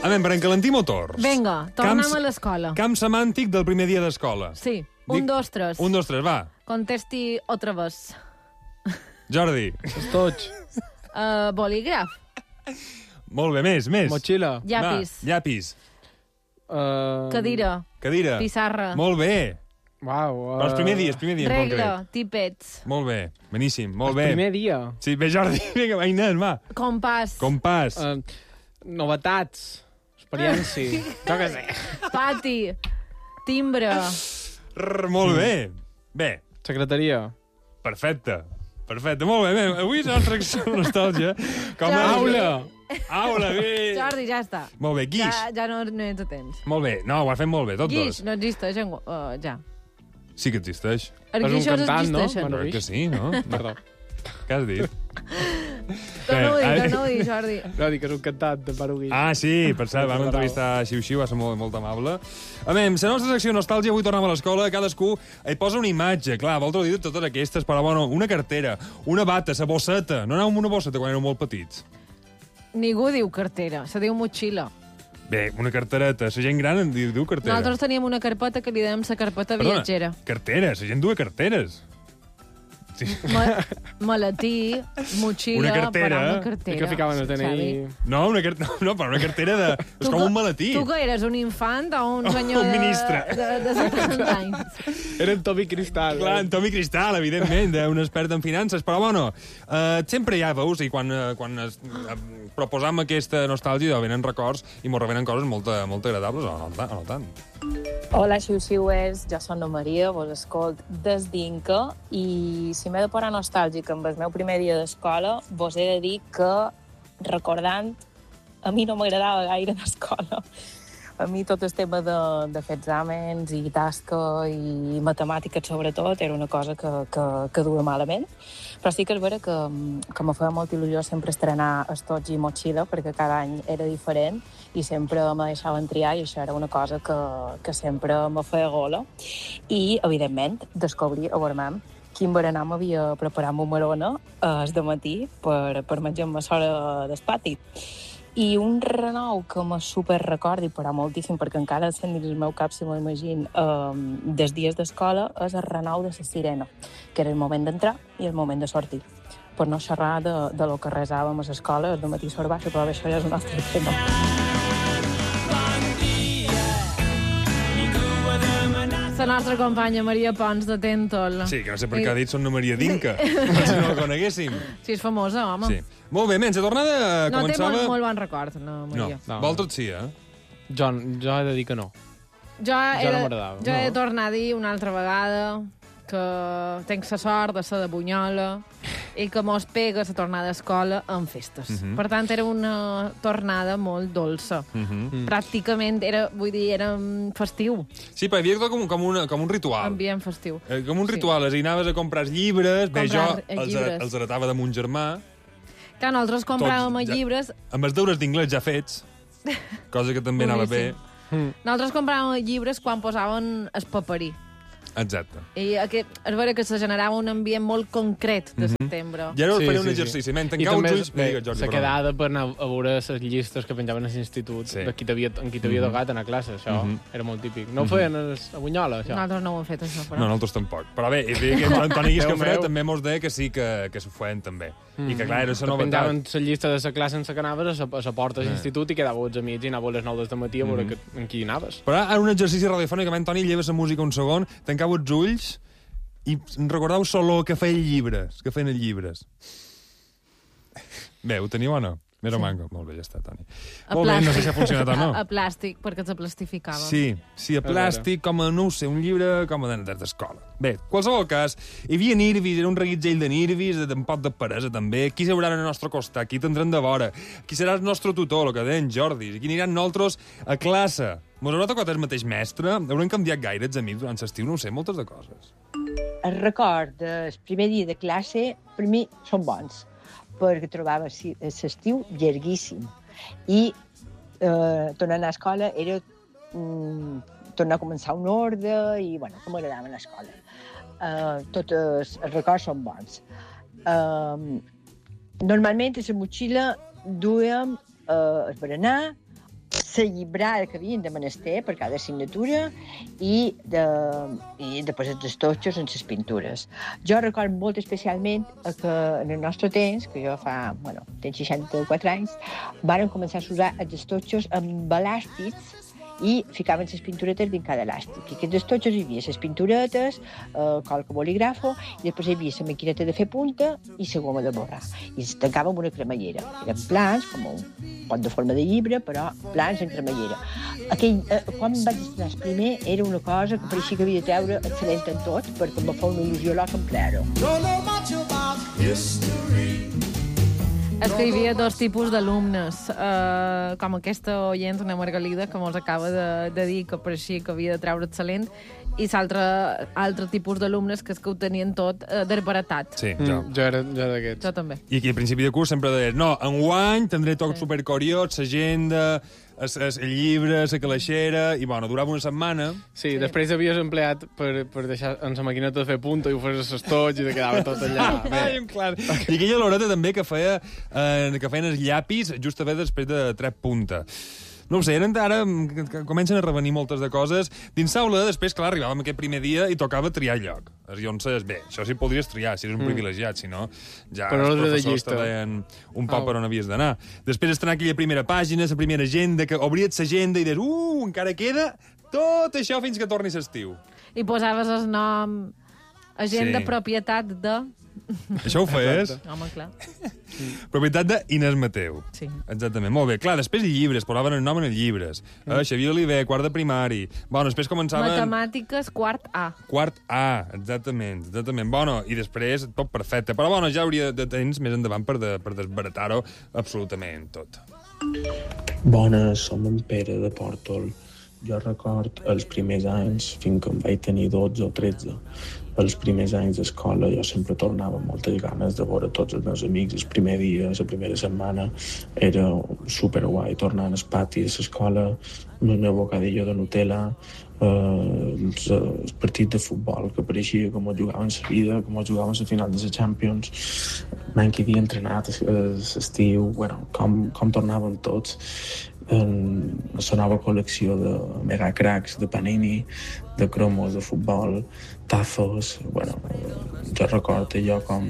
A veure, per encalentir motors. Vinga, tornem a l'escola. Camp semàntic del primer dia d'escola. Sí, 1, 2, 3. 1, 2, 3, va. Contesti otra vez. Jordi. Estoig. Bolígraf. Molt bé, més. Mochila. Llapis. Va, llapis. Cadira. Cadira. Pissarra. Molt bé. Uau. Però el primer dia en Regla, concret. tipets. Molt bé, beníssim, molt bé. El primer dia. Sí, bé, Jordi, vinga, va, Inés, va. Compàs. Compàs. Novetats. Experiència. Jo què sé. Pati. Timbre. Molt bé. Bé, Secretaria. perfecte, molt bé. Avui és la nostra secció de nostàlgia. Aula, bé. Jordi, ja està. Molt bé, guix. Ja no ets a temps. Molt bé, no, ho ha fet molt bé, tots Guix dos. no existeix, ja. Sí que existeix. Els És un guixos cantant, no? existeixen. Però que sí, no? Perdó. Què has dit? Torna-ho a dir, Jordi. No, dic que és un cantant de Parugui. Ah, sí, per cert, vam entrevistar Xiu-Xiu, va ser molt amable. A veure, la nostra secció Nostàlgia, avui tornem a l'escola, cadascú et posa una imatge, clar, vosaltres heu dit totes aquestes, però bueno, una cartera, una bata, la bosseta. No anàvem amb una bosseta quan érem molt petits? Ningú diu cartera, se diu motxilla. Bé, una cartereta, la gent gran en diu cartera. Nosaltres teníem una carpeta que li dèiem la carpeta Perdona, viatgera. cartera, la gent duia carteres. Sí. Maletí, motxilla, Una cartera. però una cartera. I que ficaven el DNI. No, no, però una cartera de... És com un maletí. Tu que eres un infant o un senyor un ministre. de 70 anys? Era en Tomi Cristal. Clar, en Tomi Cristal, evidentment, un expert en finances, però bueno, sempre hi ha, veus, i quan proposam aquesta nostàlgia venen records i mos revenen coses molt agradables, o no tant. Hola, xiu-xiuers, jo soc la Maria, vos escolt des d'Inca i si m'he de posar nostàlgica amb el meu primer dia d'escola, vos he de dir que, recordant, a mi no m'agradava gaire l'escola. A mi tot el tema de fer exàmens i tasca i matemàtiques, sobretot, era una cosa que duia malament. Però sí que és vera que me feia molta il·lusió sempre estrenar estoig i motxilla, perquè cada any era diferent i sempre me deixaven triar i això era una cosa que sempre me feia gola. I, evidentment, descobrir a veure quin berenar m'havia preparat ma marona el dematí per menjar-me sola del pati. I un renou que me superrecordi, però moltíssim, perquè encara sent dins el meu cap, si m'ho imagino, dels dies d'escola, és el renou de la sirena, que era el moment d'entrar i el moment de sortir. Per no xerrar de lo que resàvem a l'escola, el dematí sort baixa, però això ja és un altre tema. La nostra companya Maria Pons de Tèntol. Sí, que no sé per què ha dit Son Maria d'Inca, si no la coneguéssim. Sí, és famosa, home. Sí. Molt bé, menys, a tornada començava... No té molt bon record, no, Maria. No, vosaltres sí, eh? Jo he de dir que no. Jo no m'agradava. he de tornar a dir una altra vegada que tenc la sort de ser de Bunyola i que mos pega la tornada a escola en festes. Per tant, era una tornada molt dolça. Pràcticament era festiu. Sí, però hi havia com un ritual. Ambient festiu. Com un ritual, i anaves a comprar llibres, bé, jo llibres. els heretava de mon germà. Clar, nosaltres compràvem llibres... Amb els deures d'inglès ja fets, cosa que també anava bé. Nosaltres compràvem llibres quan posaven el paperí. Exacte. I és vera que se generava un ambient molt concret de setembre. I ara us faré un exercici. Tancar uns ulls... La quedada per anar a veure les llistes que penjaven a l'institut, en qui t'havia tocat anar a classe, això era molt típic. No ho feien a Bunyola, això? Nosaltres no ho hem fet, això, però... No, nosaltres tampoc. Però bé, que Antoni Guiscafré també mos deia que sí que s'ho feien també. I que, clar, era la novetat. Penjaven la llista de la classe en la que anaves a la porta de l'institut i quedàveu els amics i anàveu a les 9 del matí a veure en qui anaves. Però ara un exercici radiofònic, Antoni, lleves la música un segon, tancau els ulls i recordeu solo que feien llibres. Bé, ho teniu o no? Mira, manco. Molt bé, ja està, Toni. Molt bé, no sé si ha funcionat o no. A plàstic, perquè se plastificava. Sí, a plàstic, com a, no ho sé, un llibre com a d'escola. Bé, qualsevol cas, hi havia nirvis, era un reguitzell de nirvis, un pot de peresa també. Qui seurà al nostre costat? Qui tindrem de vora? Qui serà el nostre tutor, el que deien Jordi? Qui aniran nosaltres a classe? Mos haurà tocat el mateix mestre? Haurem canviat gaire els amics durant l'estiu? No ho sé, moltes de coses. El record del primer dia de classe, per mi, són bons, perquè trobava l'estiu llarguíssim. I tornar a anar a l'escola era tornar a començar un ordre i, bueno, que m'agradava a l'escola. Tots els records són bons. Normalment a la motxilla duíem el berenar, la llibrada que havien de menester per cada assignatura i després els estotxos en les pintures. Jo recordo molt especialment que en el nostre temps, que jo tenc 64 anys, varen començar a usar els estotxos amb elàstics i ficaven les pinturetes dins cada elàstic. I aquests estotxos hi havia les pinturetes, qualque bolígrafo, i després hi havia la maquineta de fer punta i la goma de borrar. I es tancava amb una cremallera. Eren plans, com un pot de forma de llibre, però plans en cremallera. Quan vaig estrenar el primer, era una cosa que pareixia que havia de treure excel·lent en tot, perquè em va fer una il·lusió loca en plero. És que hi havia dos tipus d'alumnes, com aquesta oient, una Margalida, que mos acaba de dir que pareixia que havia de treure excel·lent, i l'altre tipus d'alumnes que ho tenien tot desbaratat. Sí, jo. Jo era d'aquests. Jo també. I aquí al principi de curs sempre deies, no, enguany tindré tot supercuriós, l'agenda, el llibre, la calaixera, i bueno, durava una setmana. Sí, després havies empleat per deixar en la maquineta de fer punta i ho fes estoig i te quedava tot allà. Ai, clar. I aquella l'horeta també que feien els llapis just a després de tres punta. No ho sé, ara comencen a revenir moltes de coses. Dins l'aula, després, clar, arribàvem aquest primer dia i tocava triar lloc. Llavors, bé, això sí podries triar, si eres un privilegiat, si no, ja però els professors te deien un poc per on havies d'anar. Després estrenar aquella primera pàgina, la primera agenda, que obries l'agenda i deies, encara queda tot això fins que tornis l'estiu. I posaves el nom, agenda, Sí. Propietat de... Això ho feies? Home, clar. Propietat d'Inés Mateu. Sí. Exactament, molt bé. Clar, després llibres, posaven el nom en els llibres. Xavier Oliver, quart de primari. Bueno, després començaven... Matemàtiques, quart A. Quart A, exactament. Bueno, i després tot perfecte. Però bueno, ja hauria de temps més endavant per desbaratar-ho absolutament tot. Bones, som en Pere de Pòrtol. Jo record els primers anys, fins que em vaig tenir 12 o 13. Els primers anys d'escola jo sempre tornava amb moltes ganes de veure tots els meus amics. El primer dia, la primera setmana, era superguai tornar al pati de l'escola, amb el meu bocadillo de Nutella, els partits de futbol, que pareixia com ho jugaven la vida, com ho jugaven a la final de la Champions, l'any que havia entrenat a l'estiu, com tornàvem tots. La nova col·lecció de Mega Cracks, de Panini, de cromos de futbol, tazos... Jo recordo allò com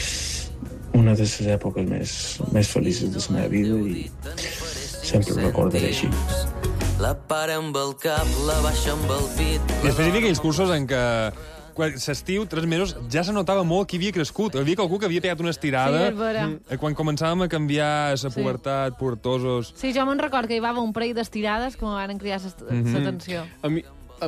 una de les èpoques més felices de la meva vida i sempre ho recordaré així. La para amb el cap, la baixa amb el pit. I després hi havia aquells cursos en què l'estiu, 3 mesos, ja se notava molt que havia crescut. Hi havia algú que havia pegat una estirada. Sí, és vera. Quan començàvem a canviar la pubertat, portosos... Sí, jo me'n record que hi va un parell d'estirades que me van cridar l'atenció. A mi,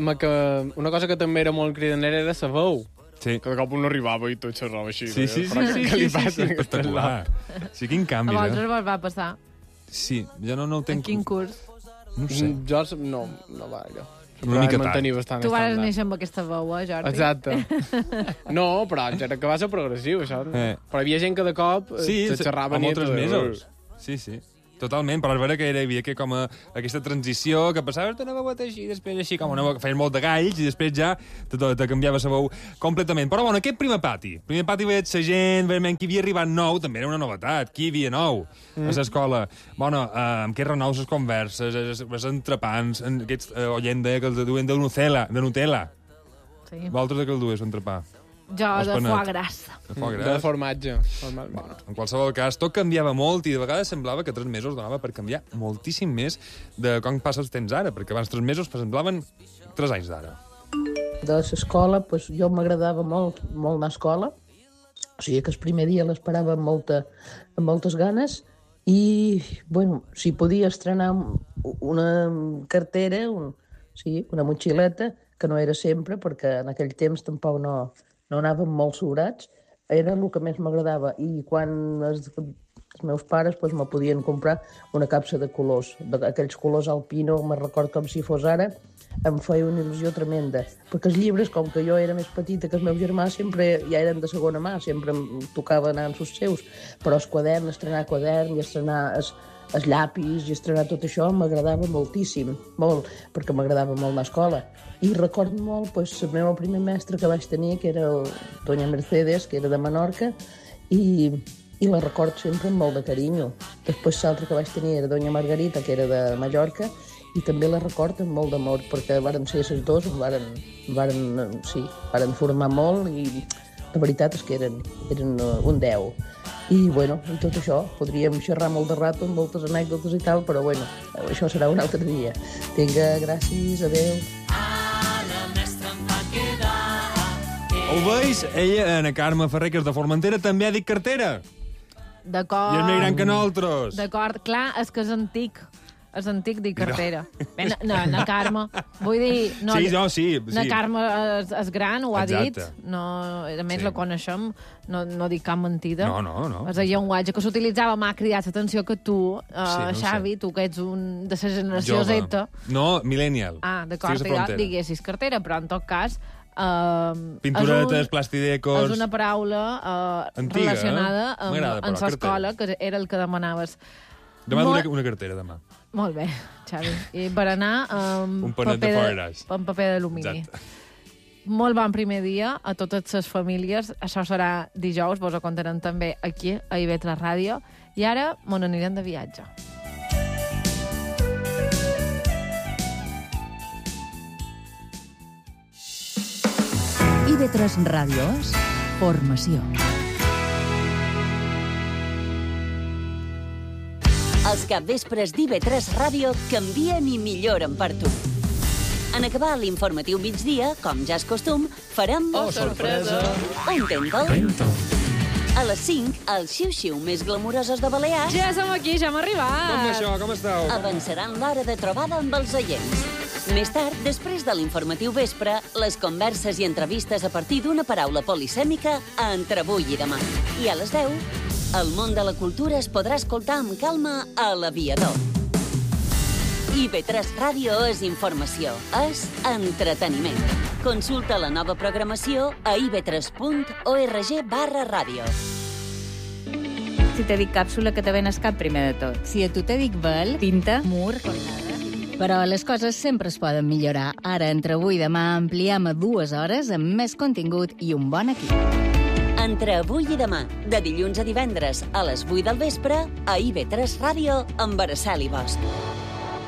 una cosa que també era molt cridanera era la veu. Sí. Que de cop un arribava i tot xerrava així. Sí. Què li passa? Espectacular. Sí, quin canvi, A vosaltres vos va passar? Sí, jo no ho En tenc... quin curs? No ho sé. Jo no va, allò. Una mica tard. Bastant Tu vas estàndard. néixer amb aquesta veu, Jordi? Exacte. No, però era que va ser progressiu, això. Però hi havia gent que de cop Sí, se xerrava amb altres mesos. Sí. Totalment, però és vera que hi havia aquesta transició que passaves d'una veueta així, després així, com una veu que feies molt de galls, i després ja te canviava la veu completament. Però bueno, aquest primer pati veig la gent, veiem qui havia arribat nou, també era una novetat, qui hi havia nou a l'escola. Bueno, amb què renou les converses, els entrepans, aquests oient deia que els duen de Nutella. Sí. Vosaltres de què el dues, entrepà? Jo de foie gras. De formatge. Bueno, en qualsevol cas, tot canviava molt i de vegades semblava que 3 mesos donava per canviar moltíssim més de com passa els temps ara, perquè abans 3 mesos semblaven 3 anys d'ara. De l'escola, doncs, jo m'agradava molt anar a escola, o sigui que el primer dia l'esperava amb moltes ganes i, si podia estrenar una cartera, una motxileta, que no era sempre, perquè en aquell temps tampoc no anàvem molt sobrats, era el que més m'agradava. I quan els meus pares me podien comprar una capsa de colors, d'aquells colors alpino, me'n record com si fos ara, em feia una il·lusió tremenda. Perquè els llibres, com que jo era més petita que el meu germà, sempre ja eren de segona mà, sempre em tocava anar amb els seus, però el quadern, estrenar quadern i estrenar els llapis i estrenar tot això m'agradava moltíssim, molt, perquè m'agradava molt anar a escola. I recordo molt la meva primer mestra que vaig tenir, que era Doña Mercedes, que era de Menorca, i i la record sempre amb molt de carinyo. Després l'altra que vaig tenir era Doña Margarita, que era de Mallorca, i també la record amb molt d'amor, perquè varen ser les dues, varen formar molt i la veritat és que eren un 10. I, bueno, i tot això, podríem xerrar molt de rato amb moltes anècdotes i tal, però, bueno, això serà un altre dia. Vinga, gràcies, adeu. Ho veus? Ella, Ana Carme Ferrer, que és de Formentera, també ha dit cartera. D'acord. I és més gran que nosaltres. D'acord, clar, és que és antic. És antic dir cartera. Bé, na Carme, vull dir... No, sí. Na Carme és gran, ho ha dit. No, a més, Sí. la coneixem, no dic cap mentida. No. És el llenguatge que s'utilitzava, m'ha cridat l'atenció que tu, no Xavi, tu que ets un de la generació Jove. Z... No, millennial. D'acord, Fronteira. diguessis cartera, però en tot cas... Pinturetes, plastidecos... És una paraula Antiga, relacionada M'agrada, amb però, l'escola, que era el que demanaves. Demà una cartera, demà. Molt bé, Xavi. I per anar Un panet de foie amb paper d'alumini. Exacte. Molt bon primer dia a totes les famílies. Això serà dijous, vos ho contarem també aquí, a IB3 Ràdio. I ara m'on anirem de viatge. IB3 Ràdio és formació. Els capvespres d'IB3 Ràdio canvien i milloren per tu. En acabar l'informatiu migdia, com ja és costum, farem... Oh, sorpresa! Un Tento. A les 5, els xiu-xiu més glamurosos de Balears Ja som aquí, ja hem arribat. Com això? Com esteu? avançaran l'hora de trobada amb els oients. Més tard, després de l'informatiu vespre, les converses i entrevistes a partir d'una paraula polisèmica a Entre avui i demà. I a les 10, el món de la cultura es podrà escoltar amb calma a l'Aviador. IB3 Ràdio és informació, és entreteniment. Consulta la nova programació a ib3.org/ràdio. Si te dic càpsula, que te venes cap primer de tot. Si a tu te dic vel, pinta, mur, cornada... Però les coses sempre es poden millorar. Ara, entre avui i demà, ampliem a 2 hores amb més contingut i un bon equip. Entre avui i demà, de dilluns a divendres a les 8 del vespre, a IB3 Ràdio amb Araceli Bosch.